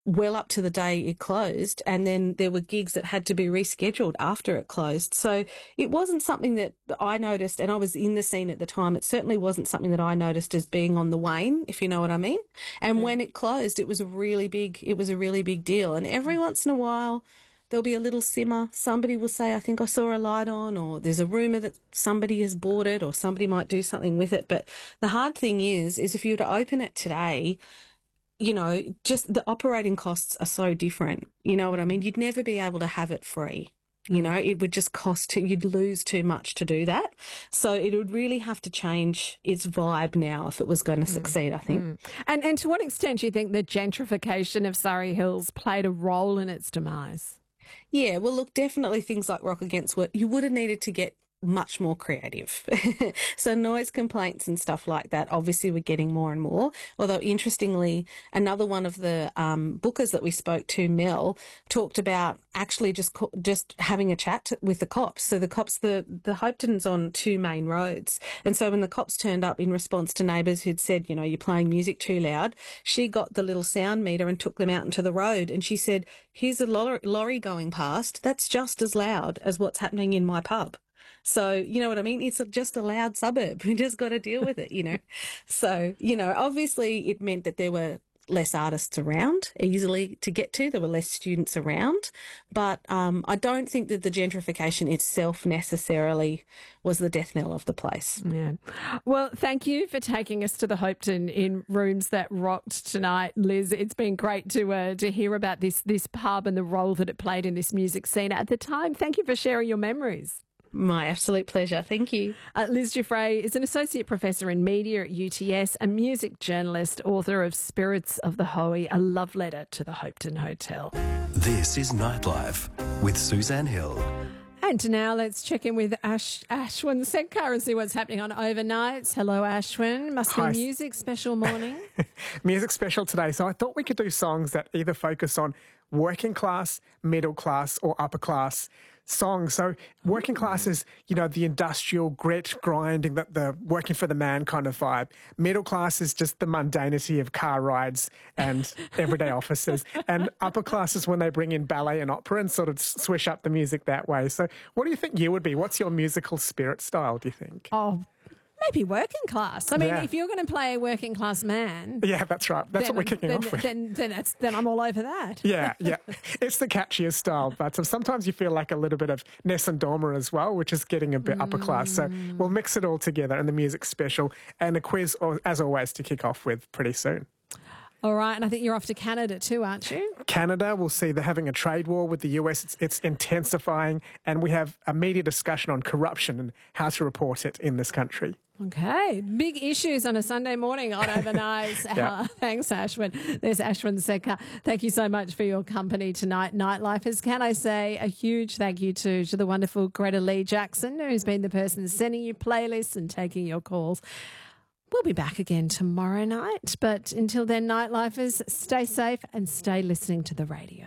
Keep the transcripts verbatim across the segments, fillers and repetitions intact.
well up to the day it closed, and then there were gigs that had to be rescheduled after it closed. So it wasn't something that I noticed, and I was in the scene at the time. It certainly wasn't something that I noticed as being on the wane, if you know what I mean. And Yeah. when it closed, it was a really big, it was a really big deal. And every once in a while, there'll be a little simmer. Somebody will say, I think I saw a light on, or there's a rumour that somebody has bought it, or somebody might do something with it. But the hard thing is, is if you were to open it today, you know, just the operating costs are so different. You know what I mean? You'd never be able to have it free. You know, it would just cost too, you'd lose too much to do that. So it would really have to change its vibe now if it was going to succeed, I think. Mm. And, and to what extent do you think the gentrification of Surrey Hills played a role in its demise? Yeah, well, look, definitely things like Rock Against Work, you would have needed to get much more creative. So noise complaints and stuff like that, obviously we're getting more and more. Although interestingly, another one of the um, bookers that we spoke to, Mel, talked about actually just co- just having a chat with the cops. So the cops, the, the Hopeton's on two main roads. And so when the cops turned up in response to neighbours who'd said, you know, you're playing music too loud, she got the little sound meter and took them out into the road. And she said, here's a lorry, lorry going past. That's just as loud as what's happening in my pub. So, you know what I mean? It's just a loud suburb. We just got to deal with it, you know. So, you know, obviously it meant that there were less artists around easily to get to. There were less students around. But um, I don't think that the gentrification itself necessarily was the death knell of the place. Yeah. Well, thank you for taking us to the Hopeton in Rooms That Rocked tonight, Liz. It's been great to uh, to hear about this this pub and the role that it played in this music scene at the time. Thank you for sharing your memories. My absolute pleasure. Thank you. Uh, Liz Giuffre is an associate professor in media at U T S, a music journalist, author of Spirits of the Hoey, a love letter to the Hopeton Hotel. This is Nightlife with Suzanne Hill. And now let's check in with Ash, Ashwin Senkar and see what's happening on overnights. Hello, Ashwin. Must be Hi. a music special morning. Music special today. So I thought we could do songs that either focus on working class, middle class or upper class songs. So working class is, you know, the industrial grit, grinding, the, the working for the man kind of vibe. Middle class is just the mundanity of car rides and everyday offices. And upper class is when they bring in ballet and opera and sort of swish up the music that way. So what do you think you would be? What's your musical spirit style, do you think? Oh, maybe working class. I mean, Yeah. if you're going to play a working class man, Yeah, that's right. That's then, what we're kicking then, off with. Then, then, that's, then I'm all over that. Yeah, yeah. It's the catchiest style, but um, sometimes you feel like a little bit of Nessun Dorma as well, which is getting a bit upper class. So we'll mix it all together in the music special and a quiz, or, as always, to kick off with pretty soon. All right, and I think you're off to Canada too, aren't you? Canada, we'll see they're having a trade war with the U S. It's, it's intensifying, and we have a media discussion on corruption and how to report it in this country. Okay, big issues on a Sunday morning on Overnights. Yeah. uh, thanks, Ashwin. There's Ashwin Senkar. Thank you so much for your company tonight, Nightlifers. Can I say a huge thank you to, to the wonderful Greta Lee Jackson, who's been the person sending you playlists and taking your calls. We'll be back again tomorrow night, but until then, Nightlifers, stay safe and stay listening to the radio.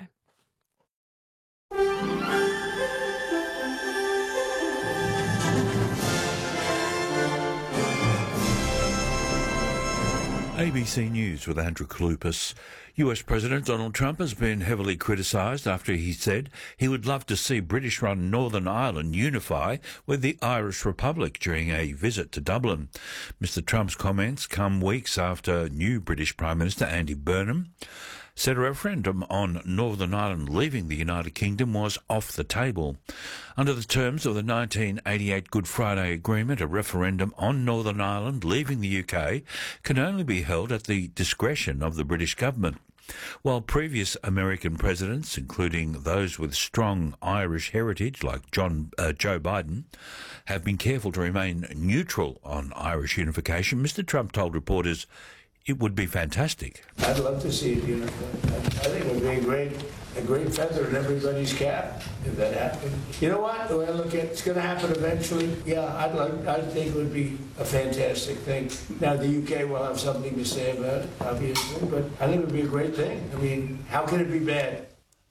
A B C News with Andrew Kalupas. U S President Donald Trump has been heavily criticised after he said he would love to see British-run Northern Ireland unify with the Irish Republic during a visit to Dublin. Mister Trump's comments come weeks after new British Prime Minister Andy Burnham said a referendum on Northern Ireland leaving the United Kingdom was off the table. Under the terms of the nineteen eighty-eight Good Friday Agreement, a referendum on Northern Ireland leaving the U K can only be held at the discretion of the British government. While previous American presidents, including those with strong Irish heritage like John uh, Joe Biden, have been careful to remain neutral on Irish unification, Mister Trump told reporters it would be fantastic. I'd love to see it unified. I think it would be a great, a great feather in everybody's cap if that happened. You know what? The way I look at it, it's going to happen eventually. Yeah, I'd like. I think it would be a fantastic thing. Now the U K will have something to say about it, obviously, but I think it would be a great thing. I mean, how can it be bad?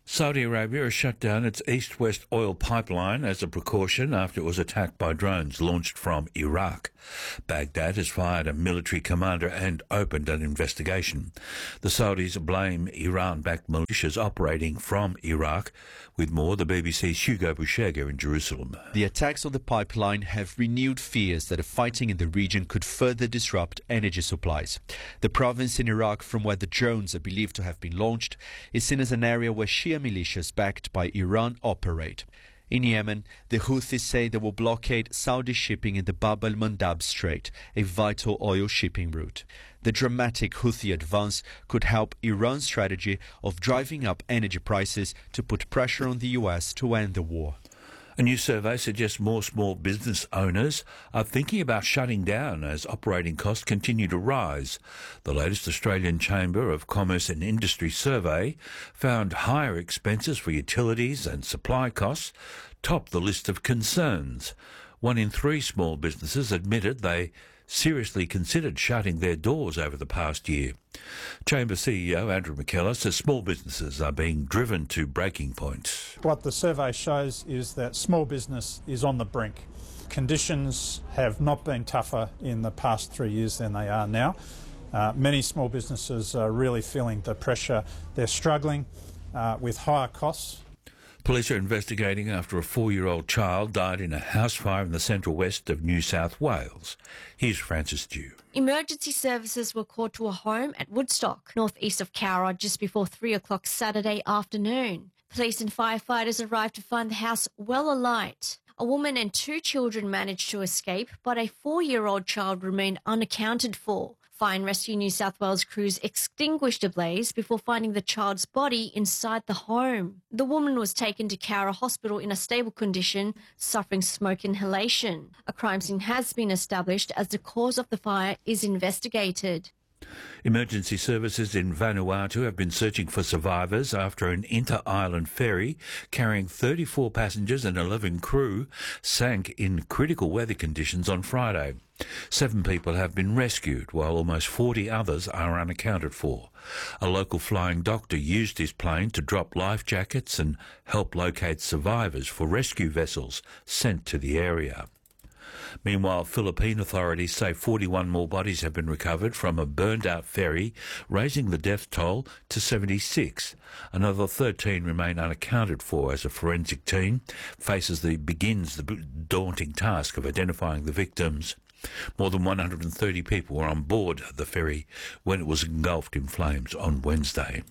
Saudi Arabia has shut down its east-west oil pipeline as a precaution after it was attacked by drones launched from Iraq. Baghdad has fired a military commander and opened an investigation. The Saudis blame Iran-backed militias operating from Iraq. With more, the B B C's Hugo Bushega in Jerusalem. The attacks on the pipeline have renewed fears that the fighting in the region could further disrupt energy supplies. The province in Iraq from where the drones are believed to have been launched is seen as an area where Shia militias backed by Iran operate. In Yemen, the Houthis say they will blockade Saudi shipping in the Bab al-Mandab Strait, a vital oil shipping route. The dramatic Houthi advance could help Iran's strategy of driving up energy prices to put pressure on the U S to end the war. A new survey suggests more small business owners are thinking about shutting down as operating costs continue to rise. The latest Australian Chamber of Commerce and Industry survey found higher expenses for utilities and supply costs topped the list of concerns. One in three small businesses admitted they seriously considered shutting their doors over the past year. Chamber C E O Andrew McKellar says small businesses are being driven to breaking points. What the survey shows is that small business is on the brink. Conditions have not been tougher in the past three years than they are now. Uh, many small businesses are really feeling the pressure. They're struggling uh, with higher costs. Police are investigating after a four-year-old child died in a house fire in the central west of New South Wales. Here's Francis Dew. Emergency services were called to a home at Woodstock, northeast of Cowra, just before three o'clock Saturday afternoon. Police and firefighters arrived to find the house well alight. A woman and two children managed to escape, but a four-year-old child remained unaccounted for. Fire and Rescue New South Wales crews extinguished the blaze before finding the child's body inside the home. The woman was taken to Cowra Hospital in a stable condition, suffering smoke inhalation. A crime scene has been established as the cause of the fire is investigated. Emergency services in Vanuatu have been searching for survivors after an inter-island ferry carrying thirty-four passengers and eleven crew sank in critical weather conditions on Friday. Seven people have been rescued, while almost forty others are unaccounted for. A local flying doctor used his plane to drop life jackets and help locate survivors for rescue vessels sent to the area. Meanwhile, Philippine authorities say forty-one more bodies have been recovered from a burned-out ferry, raising the death toll to seventy-six. Another thirteen remain unaccounted for as a forensic team faces the begins the daunting task of identifying the victims. More than one hundred thirty people were on board the ferry when it was engulfed in flames on Wednesday.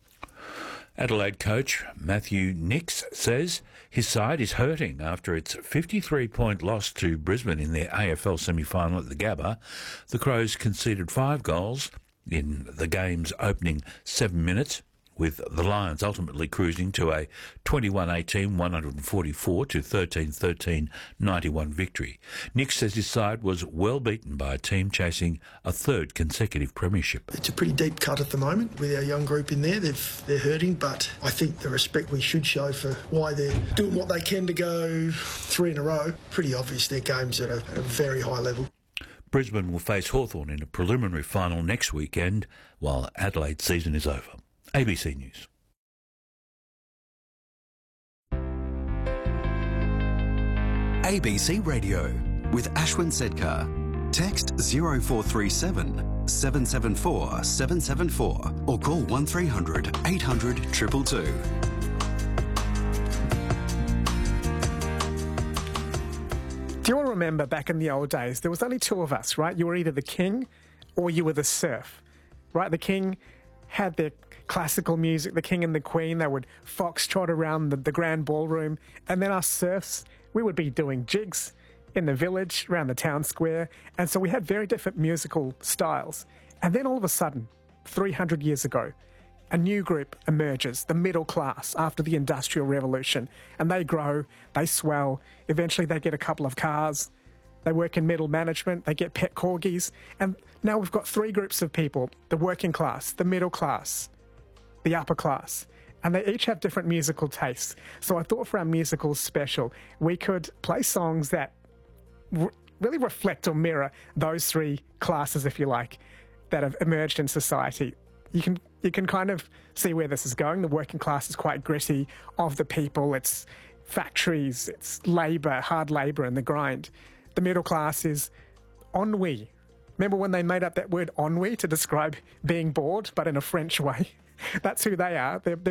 Adelaide coach Matthew Nicks says his side is hurting after its fifty-three point loss to Brisbane in their A F L semi-final at the Gabba. The Crows conceded five goals in the game's opening seven minutes, with the Lions ultimately cruising to a twenty-one eighteen, one forty-four to thirteen thirteen, ninety-one victory. Nick says his side was well beaten by a team chasing a third consecutive premiership. It's a pretty deep cut at the moment with our young group in there. They've, they're hurting, but I think the respect we should show for why they're doing what they can to go three in a row, pretty obvious. Their games at a, at a very high level. Brisbane will face Hawthorn in a preliminary final next weekend, while Adelaide's season is over. A B C News. A B C Radio with Ashwin Sedkar. Text zero four three seven, seven seven four, seven seven four or call one three hundred, eight hundred, two two two. Do you all remember back in the old days, there was only two of us, right? You were either the king or you were the serf, right? The king had their classical music, the king and the queen, they would foxtrot around the, the grand ballroom, and then us serfs, we would be doing jigs in the village, around the town square, and so we had very different musical styles. And then all of a sudden, three hundred years ago, a new group emerges, the middle class, after the Industrial Revolution, and they grow, they swell, eventually they get a couple of cars, they work in middle management, they get pet corgis, and now we've got three groups of people, the working class, the middle class, the upper class, and they each have different musical tastes. So I thought for our musical special, we could play songs that r- really reflect or mirror those three classes, if you like, that have emerged in society. you can you can kind of see where this is going. The working class is quite gritty, of the people. It's factories, it's labour, hard labour and the grind. The middle class is ennui. Remember when they made up that word ennui to describe being bored, but in a French way? That's who they are. They're, they're